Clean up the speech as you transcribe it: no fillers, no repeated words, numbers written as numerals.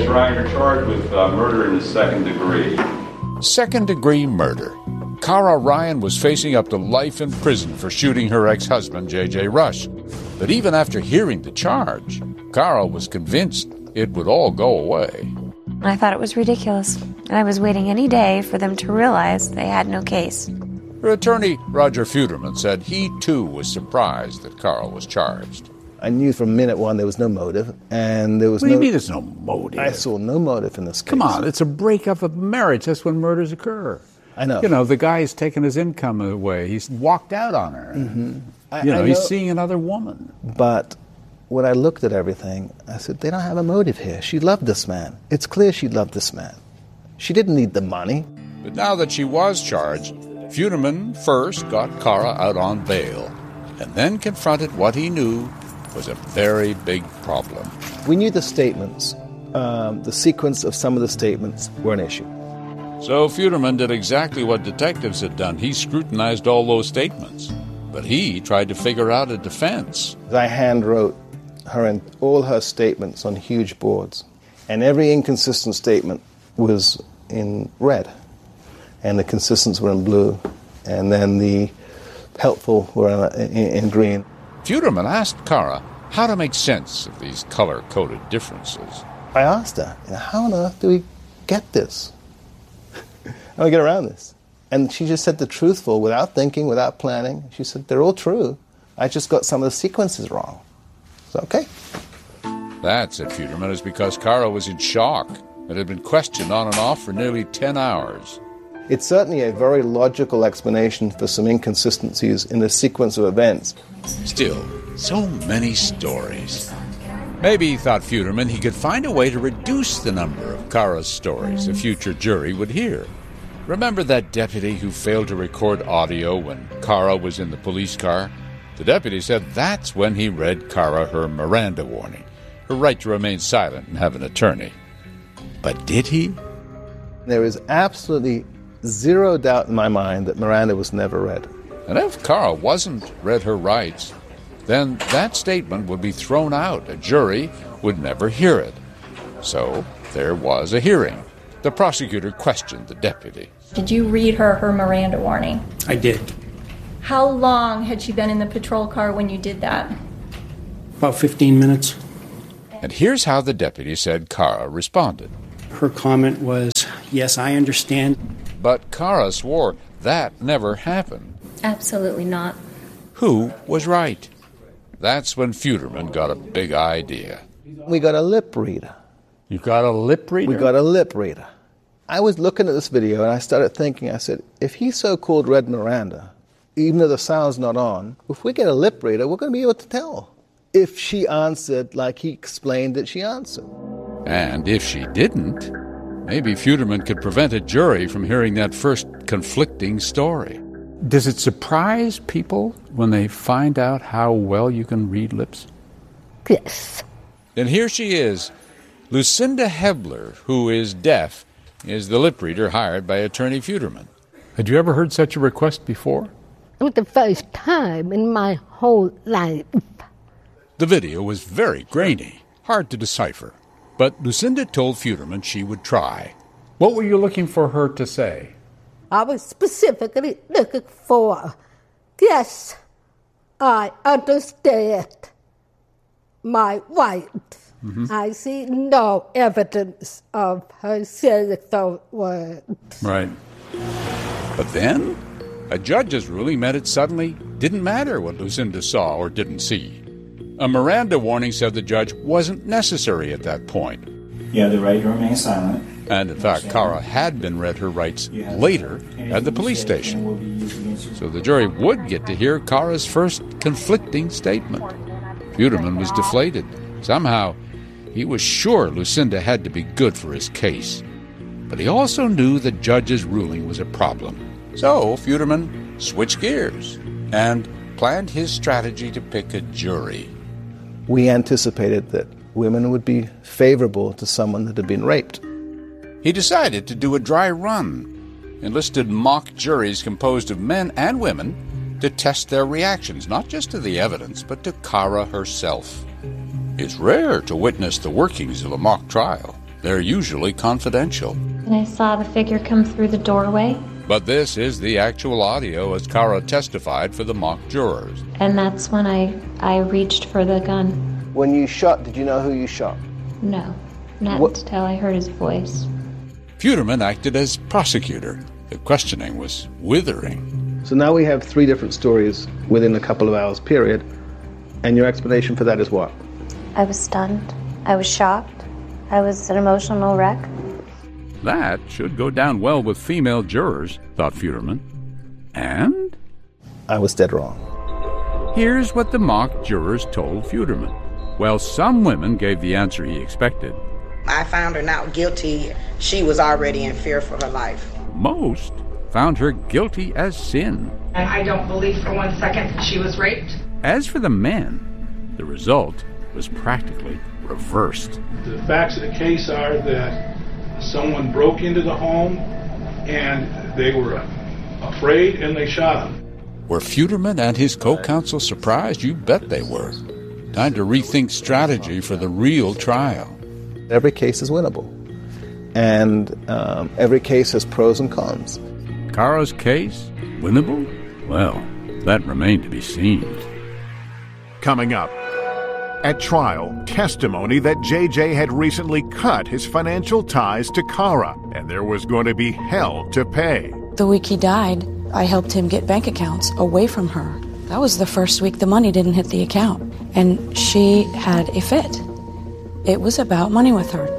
Ryan, you're charged with murder in the second degree. Second-degree murder. Cara Ryan was facing up to life in prison for shooting her ex-husband, J.J. Rush. But even after hearing the charge, Cara was convinced it would all go away. I thought it was ridiculous, and I was waiting any day for them to realize they had no case. Her attorney, Roger Fuderman, said he, too, was surprised that Cara was charged. I knew from minute one there was no motive, and there was What do you mean there's no motive? I saw no motive in this case. Come on, it's a breakup of marriage. That's when murders occur. I know. You know, the guy's taken his income away. He's walked out on her. Mm-hmm. He's seeing another woman. But when I looked at everything, I said, they don't have a motive here. She loved this man. It's clear she loved this man. She didn't need the money. But now that she was charged, Fuderman first got Cara out on bail, and then confronted what he knew was a very big problem. We knew the statements, the sequence of some of the statements were an issue. So Fuderman did exactly what detectives had done. He scrutinized all those statements, but he tried to figure out a defense. I handwrote her and all her statements on huge boards, and every inconsistent statement was in red, and the consistents were in blue, and then the helpful were in green. Fuderman asked Cara how to make sense of these color-coded differences. I asked her, how on earth do we get this? How do we get around this? And she just said the truthful, without thinking, without planning. She said, they're all true. I just got some of the sequences wrong. So, okay. That, said Fuderman, is because Cara was in shock and had been questioned on and off for nearly 10 hours. It's certainly a very logical explanation for some inconsistencies in the sequence of events. Still, so many stories. Maybe, thought Fuderman, he could find a way to reduce the number of Cara's stories a future jury would hear. Remember that deputy who failed to record audio when Cara was in the police car? The deputy said that's when he read Cara her Miranda warning, her right to remain silent and have an attorney. But did he? There is absolutely zero doubt in my mind that Miranda was never read. And if Cara wasn't read her rights, then that statement would be thrown out. A jury would never hear it. So there was a hearing. The prosecutor questioned the deputy. Did you read her Miranda warning? I did. How long had she been in the patrol car when you did that? About 15 minutes. And here's how the deputy said Cara responded. Her comment was, yes, I understand. But Cara swore that never happened. Absolutely not. Who was right? That's when Fuderman got a big idea. We got a lip reader. You got a lip reader? We got a lip reader. I was looking at this video and I started thinking, I said, if he so-called read Miranda, even though the sound's not on, if we get a lip reader, we're going to be able to tell if she answered like he explained that she answered. And if she didn't, maybe Fuderman could prevent a jury from hearing that first conflicting story. Does it surprise people when they find out how well you can read lips? Yes. Then here she is. Lucinda Hebler, who is deaf, is the lip reader hired by attorney Fuderman. Had you ever heard such a request before? It was the first time in my whole life. The video was very grainy, hard to decipher. But Lucinda told Fuderman she would try. What were you looking for her to say? I was specifically looking for, yes, I understand my wife. Mm-hmm. I see no evidence of her saying those words. Right. But then, a judge's ruling meant it suddenly didn't matter what Lucinda saw or didn't see. A Miranda warning, said the judge, wasn't necessary at that point. You have the right to remain silent. And in fact, Cara had been read her rights later at the police station. So the jury would get to hear Cara's first conflicting statement. Fuderman was deflated. Somehow, he was sure Lucinda had to be good for his case. But he also knew the judge's ruling was a problem. So Fuderman switched gears and planned his strategy to pick a jury. We anticipated that women would be favorable to someone that had been raped. He decided to do a dry run, enlisted mock juries composed of men and women to test their reactions, not just to the evidence, but to Cara herself. It's rare to witness the workings of a mock trial. They're usually confidential. And I saw the figure come through the doorway. But this is the actual audio as Cara testified for the mock jurors. And that's when I reached for the gun. When you shot, did you know who you shot? No, not until I heard his voice. Futerman acted as prosecutor. The questioning was withering. So now we have 3 different stories within a couple of hours period, and your explanation for that is what? I was stunned. I was shocked. I was an emotional wreck. That should go down well with female jurors, thought Futerman. And? I was dead wrong. Here's what the mock jurors told Futerman. Well, some women gave the answer he expected. I found her not guilty. She was already in fear for her life. Most found her guilty as sin. And I don't believe for 1 second that she was raped. As for the men, the result was practically reversed. The facts of the case are that someone broke into the home and they were afraid and they shot him. Were Futerman and his co-counsel surprised? You bet they were. Time to rethink strategy for the real trial. Every case is winnable. And every case has pros and cons. Cara's case, winnable? Well, that remained to be seen. Coming up, at trial, testimony that JJ had recently cut his financial ties to Cara, and there was going to be hell to pay. The week he died, I helped him get bank accounts away from her. That was the first week the money didn't hit the account, and she had a fit. It was about money with her.